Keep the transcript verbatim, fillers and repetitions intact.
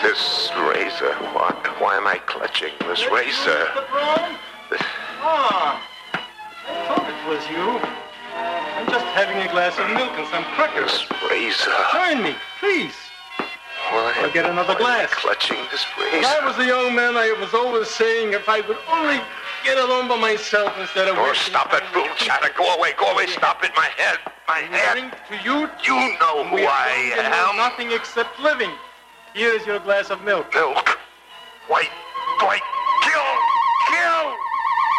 This razor. Why, why am I clutching this razor? This... Ah, I thought it was you. I'm just having a glass of milk and some crackers. This razor. Join me, please. Why, I'll get another why glass. am I clutching this razor? When I was a young man, I was always saying if I could only get along by myself instead of... Oh, stop it, fool chatter. Go away, go away. Stop it. My head, my head. Drink to you. You know who we I know am. Nothing except living. Here is your glass of milk. Milk? White, white